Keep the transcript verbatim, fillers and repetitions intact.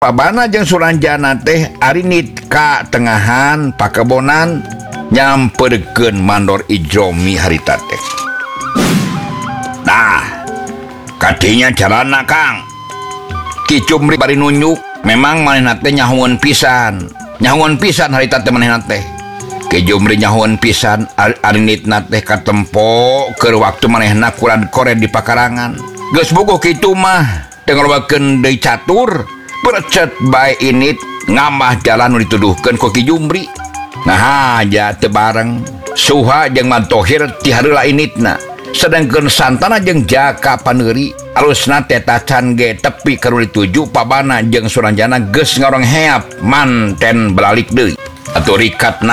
Pabana jeung Suranjana teh ari nitka tengahan pakebonan nyamperkeun mandor Ijromi harita teh. Nah, katinya carana Kang. Ki Cumri bari nunjuk, memang manehna teh nyahueun pisan. Nyahueun pisan harita teh manehna teh. Ki Cumri nyahueun pisan ari nitna teh katempo keur waktu manehna kurang kored di pakarangan. Geus bogoh kitu mah teu ngalobakeun deui catur. Bercet bae init ngamah jalan dituduhkeun ku Ki Jumri. Nah aja teu bareng Suha jeung Mantohir ti hareula initna. Sedengkeun Santana jeung Jaka Paneuri alusna teh tacan ge tepi keur dituju Pabana jeung Suranjana geus ngorong heap manten belalik deui. Atuh rikatna